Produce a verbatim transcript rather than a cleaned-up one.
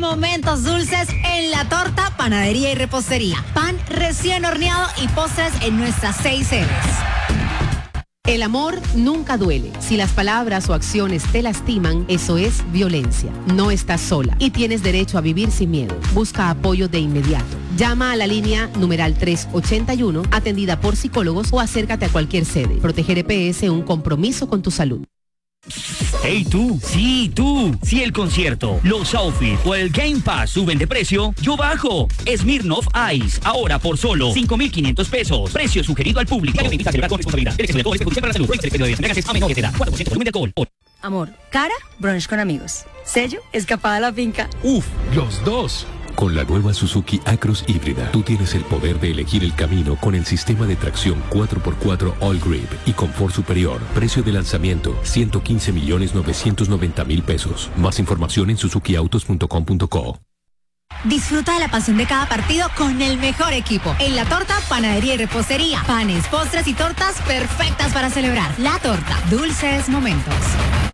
momentos dulces en La Torta, Panadería y Repostería. Pan recién horneado y postres en nuestras seis sedes. El amor nunca duele. Si las palabras o acciones te lastiman, eso es violencia. No estás sola y tienes derecho a vivir sin miedo. Busca apoyo de inmediato. Llama a la línea numeral trescientos ochenta y uno, atendida por psicólogos, o acércate a cualquier sede. Proteger E P S, un compromiso con tu salud. Hey tú, sí tú, si el concierto, los outfits o el Game Pass suben de precio, yo bajo. Smirnoff Ice, ahora por solo cinco mil quinientos pesos. Precio sugerido al público. Me invita a celebrar con responsabilidad. El exceso de alcohol es perjudicial para la salud. Prohíbe el exceso de bebidas embriagantes a menores de edad. cuatro por ciento volumen de alcohol. Amor, cara, brunch con amigos. Sello, escapada a la finca. Uf, los dos. Con la nueva Suzuki Acros híbrida, tú tienes el poder de elegir el camino con el sistema de tracción cuatro por cuatro All Grip y confort superior. Precio de lanzamiento, ciento quince millones novecientos noventa mil pesos. Más información en suzuki autos punto com punto co. Disfruta de la pasión de cada partido con el mejor equipo. En La Torta, Panadería y Repostería. Panes, postres y tortas perfectas para celebrar. La Torta, dulces momentos.